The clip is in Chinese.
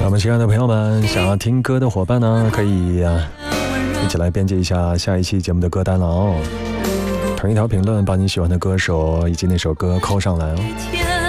我们亲爱的朋友们，想要听歌的伙伴呢，可以一起来编辑一下下一期节目的歌单了哦。同一条评论把你喜欢的歌手以及那首歌扣上来哦。